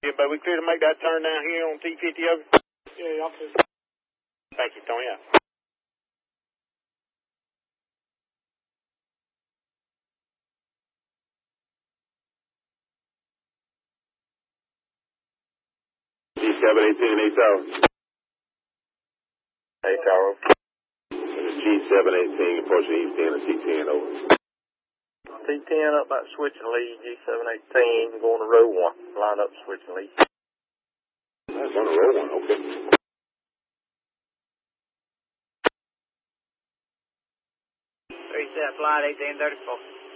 Yeah, but we clear to make that turn down here on T50 over? Yeah, y'all clear. Thank you, Tony. G718, 8 Tower. 8 Tower. G718, approaching East End and T10 over. T10 up about switching lead, G718 going to row 1. Line up switching lead. That's on the row 1, okay. Flight 1834.